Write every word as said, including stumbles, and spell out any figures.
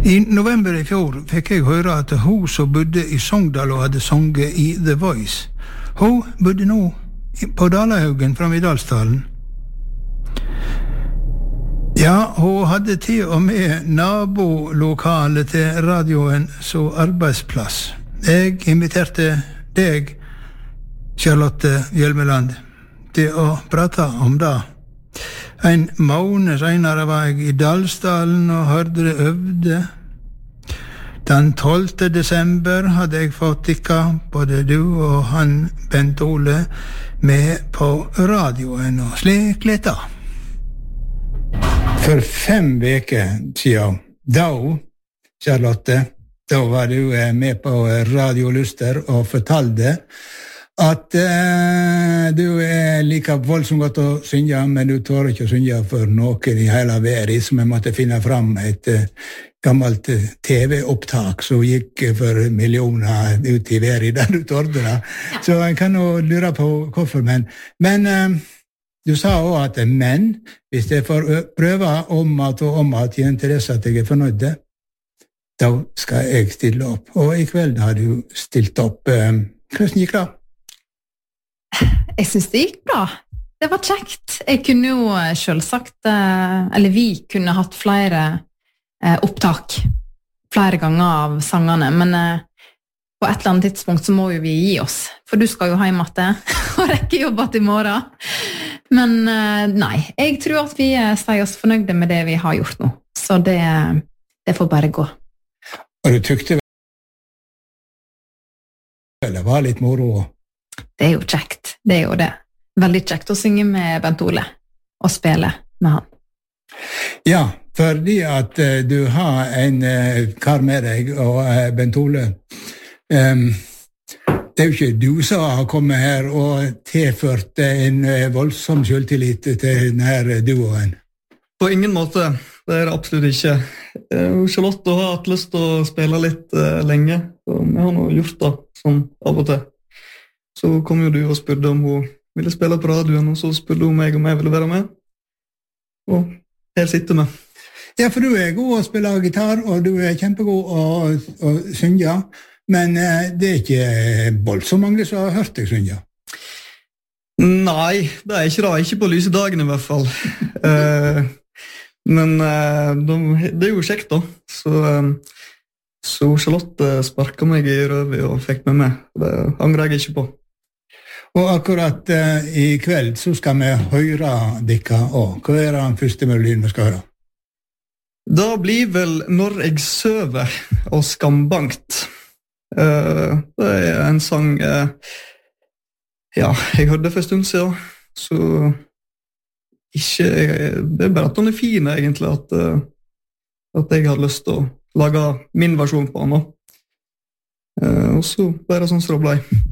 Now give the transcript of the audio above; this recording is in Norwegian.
I november i fjor fikk jeg høre at hun som bodde i Sogndal og hadde sunget i The Voice, hun bodde nå på Dalahaugen fra Midalsdalen. Ja, hun hadde til og med nabolokalet til radioen som arbeidsplass. Jeg inviterte deg, Charlotte Hjelmeland, til å prate om det. En måned senere var jeg i Dalsdalen og hørte det øvde. Den tolvte desember hadde jeg fått tikka, både du og han Bent Ole, med på radioen, og slik litt da. For fem veker siden, da, Charlotte, da var du med på Radio Luster og fortalte at uh, du er like voldsomt godt å synge, men du tør ikke å synge for noen i hele verden, så vi måtte finne fram et uh, gammelt uh, T V-opptak som gikk for millioner ut i verden, der du tørte det. Så jeg kan jo lure på hvorfor, men, men uh, du sa også at men, hvis jeg får prøve om at og om at jeg til dess at jeg er fornøyd, da skal jeg stille opp. Og i kveld har du stilt opp. Uh, hvordan gikk det? Jeg synes det gikk bra. Det var kjekt. Jeg kunne jo selvsagt, eller vi kunne hatt flere opptak, flere ganger av sangene, men på et eller annet tidspunkt så må jo vi gi oss, for du skal jo hjem etter og rekke jobbet i morgen. Men nei, jeg tror at vi sier oss fornøyde med det vi har gjort nå, så det, det får bare gå. Og du tykte vel det var litt moro? Det er jo kjekt, det er jo det. Veldig kjekt å synge med Bent Ole og spille med han. Ja, fordi at uh, du har en uh, kar med deg, og uh, Bent Ole, um, det er jo ikke du som har kommet her og tilført en uh, voldsom selvtillit til denne duoen. På ingen måte, det er det absolutt ikke. Uh, Charlotte har hatt lyst til å spille litt uh, lenge, og vi har nå gjort det sånn av og til. Så kom jo du og spurte om hun ville spille på radioen, og så spurte hun meg om jeg ville være med. Og her sitter vi. Ja, for du er god å spille gitar, og du er kjempegod å, å synge, men eh, det er ikke voldsomt mange som har hørt deg synge. Nei, det er ikke det. Ikke på lyse dagen i hvert fall. eh, men eh, de, det er jo kjekt da. Så... Eh, Så Charlotte sparket meg i røvet og fikk meg med. Det angrer jeg ikke på. Og akkurat uh, i kveld så skal vi høre dere også. Hva er den første melodien vi skal høre? Da blir vel Når jeg søver og Skambankt. Uh, det er en sang uh, ja, jeg hørte for en stund siden. Så ikke, det er bare at den er fin egentlig, at, uh, at jeg har lyst til å lage min versjon på den. Uh, og så bare sånn som det ble.